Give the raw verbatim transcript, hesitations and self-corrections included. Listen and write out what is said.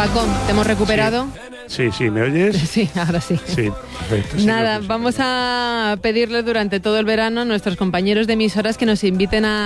Paco, ¿te hemos recuperado? Sí, sí, ¿me oyes? Sí, ahora sí. Sí, perfecto. Sí, Nada, no, pues, vamos a pedirle durante todo el verano a nuestros compañeros de emisoras que nos inviten a